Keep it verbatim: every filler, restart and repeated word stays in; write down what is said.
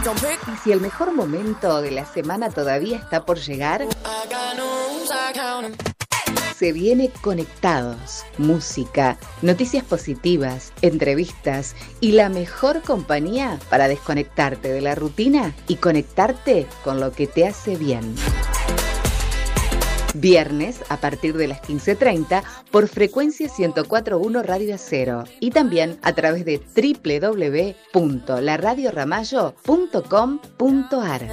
Y si el mejor momento de la semana todavía está por llegar, se viene Conectados. Música, noticias positivas, entrevistas y la mejor compañía para desconectarte de la rutina y conectarte con lo que te hace bien. Viernes a partir de las quince treinta por frecuencia ciento cuatro punto uno Radio Acero y también a través de doble u doble u doble u punto la radio ramallo punto com punto a r.